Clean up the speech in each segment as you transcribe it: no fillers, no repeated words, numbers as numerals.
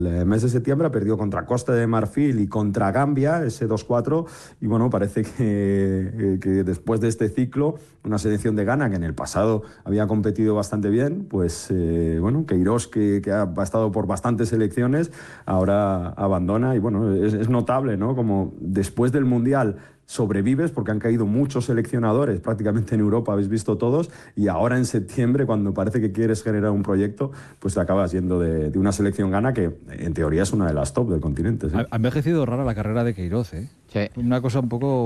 El mes de septiembre ha perdido contra Costa de Marfil y contra Gambia, ese 2-4, y bueno, parece que después de este ciclo, una selección de Ghana que en el pasado había competido bastante bien, pues bueno, Queiroz, que ha estado por bastantes selecciones, ahora abandona y bueno, es notable, ¿no? Como después del Mundial sobrevives porque han caído muchos seleccionadores prácticamente en Europa, habéis visto todos, y ahora en septiembre, cuando parece que quieres generar un proyecto, pues te acabas yendo de una selección Ghana que en teoría es una de las top del continente. ¿Sí? Ha envejecido rara la carrera de Queiroz, ¿eh? Sí. Una cosa un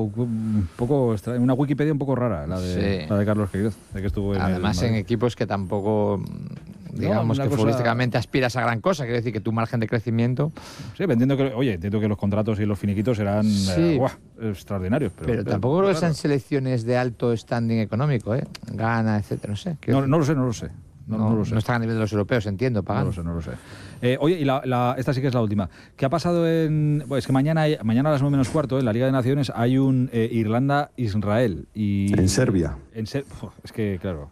poco extraña, una Wikipedia un poco rara, la de Carlos Queiroz, de que estuvo además en equipos que tampoco, digamos, que futbolísticamente aspiras a gran cosa, quiere decir que tu margen de crecimiento... Sí, entiendo que los contratos y los finiquitos serán extraordinarios. Pero tampoco creo que sean selecciones de alto standing económico, ¿eh? Ghana, etcétera, no sé. No lo sé. No lo sé. No están a nivel de los europeos, entiendo, pagando. No lo sé. Oye, y esta sí que es la última. ¿Qué ha pasado es que mañana a las 9:15, en la Liga de Naciones, hay un Irlanda-Israel. En Serbia. Es que, claro,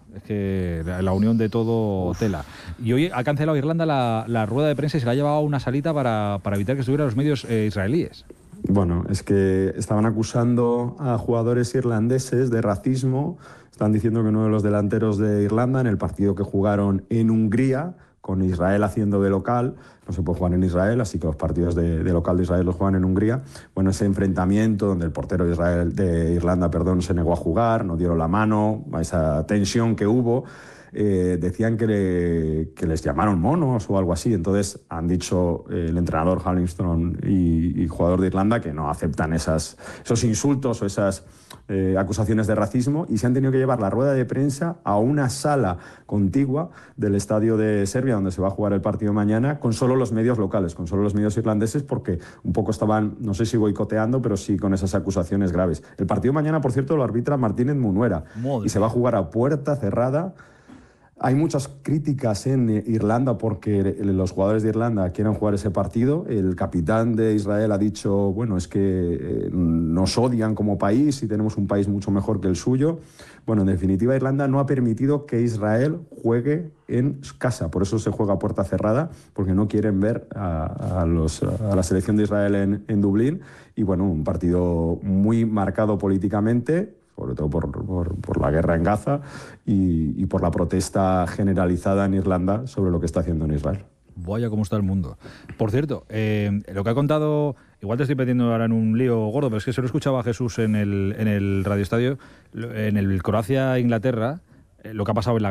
la unión de todo tela. Y hoy ha cancelado Irlanda la rueda de prensa y se la ha llevado a una salita para evitar que estuvieran los medios israelíes. Bueno, es que estaban acusando a jugadores irlandeses de racismo. Están diciendo que uno de los delanteros de Irlanda, en el partido que jugaron en Hungría, con Israel haciendo de local, no se puede jugar en Israel, así que los partidos de local de Israel los juegan en Hungría. Bueno, ese enfrentamiento donde el portero de Irlanda se negó a jugar, no dieron la mano, esa tensión que hubo, decían que les llamaron monos o algo así. Entonces han dicho el entrenador Hallingstone y jugador de Irlanda que no aceptan esos insultos o esas acusaciones de racismo, y se han tenido que llevar la rueda de prensa a una sala contigua del estadio de Serbia donde se va a jugar el partido mañana, con solo los medios locales, con solo los medios irlandeses, porque un poco estaban, no sé si boicoteando, pero sí con esas acusaciones graves. El partido mañana, por cierto, lo arbitra Martínez Munuera y se va a jugar a puerta cerrada. Hay muchas críticas en Irlanda porque los jugadores de Irlanda quieren jugar ese partido. El capitán de Israel ha dicho, bueno, es que nos odian como país y tenemos un país mucho mejor que el suyo. Bueno, en definitiva, Irlanda no ha permitido que Israel juegue en casa. Por eso se juega a puerta cerrada, porque no quieren ver a la selección de Israel en Dublín. Y bueno, un partido muy marcado políticamente, sobre todo por la guerra en Gaza y por la protesta generalizada en Irlanda sobre lo que está haciendo en Israel. Vaya cómo está el mundo. Por cierto, lo que ha contado, igual te estoy metiendo ahora en un lío gordo, pero es que se lo escuchaba a Jesús en el radioestadio, en el Croacia-Inglaterra, lo que ha pasado en la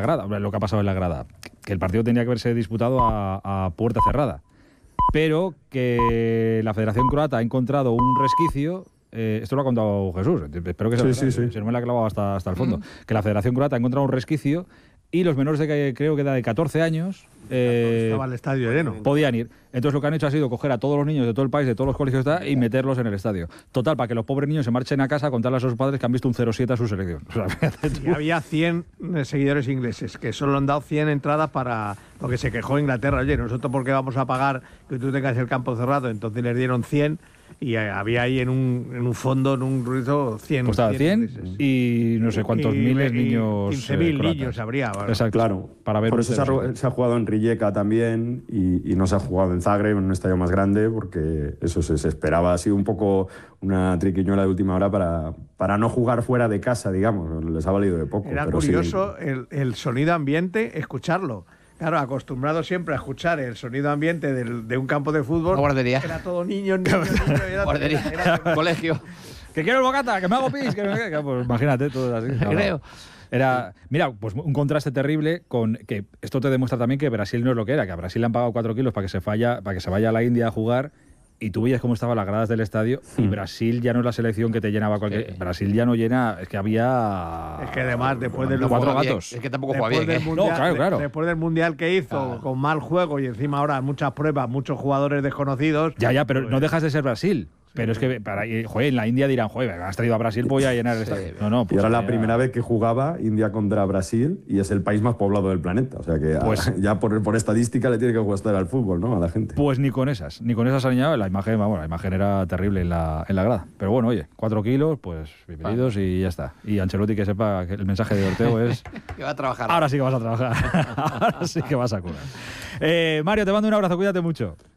grada, que el partido tenía que haberse disputado a puerta cerrada, pero que la Federación Croata ha encontrado un resquicio. Esto lo ha contado Jesús, espero que se no me la ha clavado hasta el fondo, que la Federación Croata ha encontrado un resquicio y los menores creo que era de 14 años estaba el estadio lleno, podían ir. Entonces lo que han hecho ha sido coger a todos los niños de todo el país, de todos los colegios y meterlos en el estadio. Total, para que los pobres niños se marchen a casa a contarle a sus padres que han visto un 0-7 a su selección. O sea, y había 100 seguidores ingleses que solo han dado 100 entradas porque se quejó Inglaterra. Oye, nosotros ¿por qué vamos a pagar que tú tengas el campo cerrado? Entonces les dieron 100 y había ahí en un fondo, en un ruido, 100. Pues 100 y no sé cuántos miles niños. 15.000 niños habría. Bueno. Exacto. Claro. Para ver. Por eso se ha jugado en Rijeka también y no se ha jugado en Zagreb, en un estadio más grande, porque eso se esperaba. Ha sido un poco una triquiñuela de última hora para no jugar fuera de casa, digamos. Les ha valido de poco. Era pero curioso el sonido ambiente, escucharlo. Claro, acostumbrado siempre a escuchar el sonido ambiente de un campo de fútbol. Una guardería. Era todo niños. Guardería, colegio. Que quiero el bocata, que me hago pis. Pues imagínate, todo así. Creo. Mira, pues un contraste terrible con que esto te demuestra también que Brasil no es lo que era, que a Brasil le han pagado 4 kilos para que se vaya a la India a jugar. Y tú veías cómo estaban las gradas del estadio y Brasil ya no es la selección que te llenaba cualquier... Sí. Brasil ya no llena... Es que había... Es que además después del... 4 gatos. Es que tampoco juega bien. Mundial, claro. Después del Mundial que hizo, con mal juego y encima ahora muchas pruebas, muchos jugadores desconocidos... Ya, pero no dejas de ser Brasil. Pero es que, en la India dirán, joder, has traído a Brasil, voy a llenar el estadio. No, pues y ahora la primera vez que jugaba India contra Brasil y es el país más poblado del planeta. O sea que ya por estadística le tiene que gustar al fútbol, ¿no? A la gente. Pues ni con esas han añadido. La imagen era terrible en la grada. Pero bueno, oye, 4 kilos, pues bienvenidos y ya está. Y Ancelotti que sepa que el mensaje de Ortego es... que va a trabajar. Ahora sí que vas a trabajar. Ahora sí que vas a curar. Mario, te mando un abrazo, cuídate mucho.